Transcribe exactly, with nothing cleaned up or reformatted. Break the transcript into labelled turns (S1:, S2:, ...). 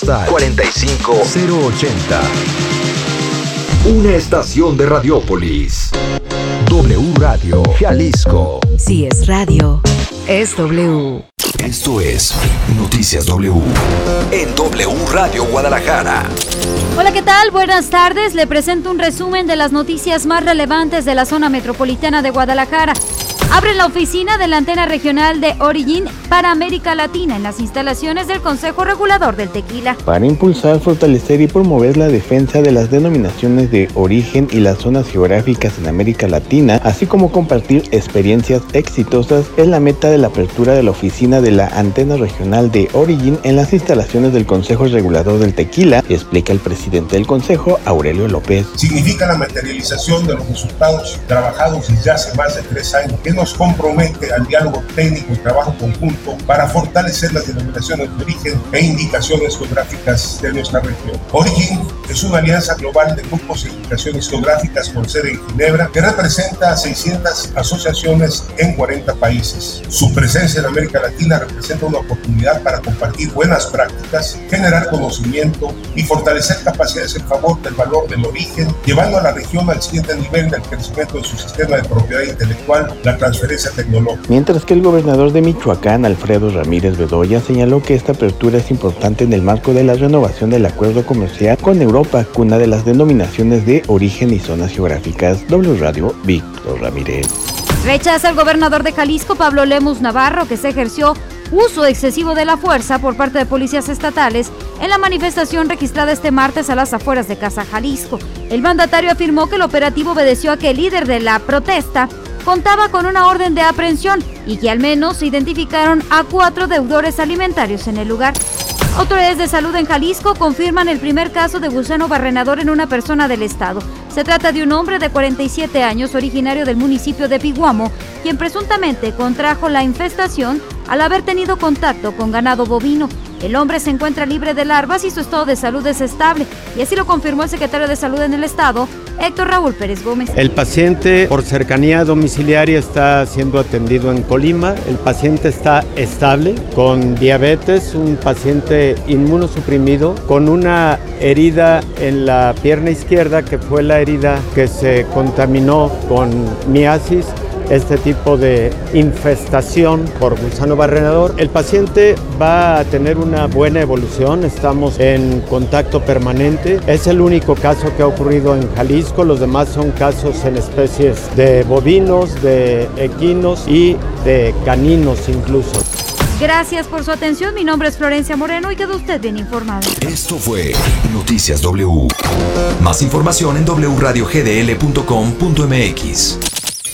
S1: postal cuarenta y cinco cero ochenta. Una estación de Radiópolis. W Radio Jalisco.
S2: Si es radio, es W.
S1: Esto es Noticias W en W Radio Guadalajara.
S3: Hola, ¿qué tal? Buenas tardes. Le presento un resumen de las noticias más relevantes de la zona metropolitana de Guadalajara. Abren la oficina de la antena regional de Origin para América Latina en las instalaciones del Consejo Regulador del Tequila.
S4: Para impulsar, fortalecer y promover la defensa de las denominaciones de origen y las zonas geográficas en América Latina, así como compartir experiencias exitosas, es la meta de la apertura de la oficina de la antena regional de Origin en las instalaciones del Consejo Regulador del Tequila, explica el presidente del Consejo, Aurelio López.
S5: Significa la materialización de los resultados trabajados desde hace más de tres años, que nos compromete al diálogo técnico y trabajo conjunto para fortalecer las denominaciones de origen e indicaciones geográficas de nuestra región. Origin es una alianza global de grupos e indicaciones geográficas con sede en Ginebra que representa a seiscientas asociaciones en cuarenta países. Su presencia en América Latina representa una oportunidad para compartir buenas prácticas, generar conocimiento y fortalecer capacidades en favor del valor del origen, llevando a la región al siguiente nivel del crecimiento de su sistema de propiedad intelectual, la transferencia tecnológica.
S4: Mientras que el gobernador de Michoacán, Alfredo Ramírez Bedoya, señaló que esta apertura es importante en el marco de la renovación del acuerdo comercial con Europa, cuna de las denominaciones de origen y zonas geográficas. W Radio, Víctor Ramírez.
S3: Rechaza el gobernador de Jalisco, Pablo Lemus Navarro, que se ejerció uso excesivo de la fuerza por parte de policías estatales en la manifestación registrada este martes a las afueras de Casa Jalisco. El mandatario afirmó que el operativo obedeció a que el líder de la protesta contaba con una orden de aprehensión y que al menos se identificaron a cuatro deudores alimentarios en el lugar. Autoridades de salud en Jalisco confirman el primer caso de gusano barrenador en una persona del estado. Se trata de un hombre de cuarenta y siete años, originario del municipio de Piguamo, quien presuntamente contrajo la infestación al haber tenido contacto con ganado bovino. El hombre se encuentra libre de larvas y su estado de salud es estable, y así lo confirmó el secretario de Salud en el estado, Héctor Raúl Pérez Gómez.
S6: El paciente, por cercanía domiciliaria, está siendo atendido en Colima. El paciente está estable, con diabetes, un paciente inmunosuprimido, con una herida en la pierna izquierda, que fue la herida que se contaminó con miasis, este tipo de infestación por gusano barrenador. El paciente va a tener una buena evolución, estamos en contacto permanente. Es el único caso que ha ocurrido en Jalisco, los demás son casos en especies de bovinos, de equinos y de caninos incluso.
S3: Gracias por su atención, mi nombre es Florencia Moreno y quedó usted bien informado.
S1: Esto fue Noticias W. Más información en doble u radio g d l punto com punto m x.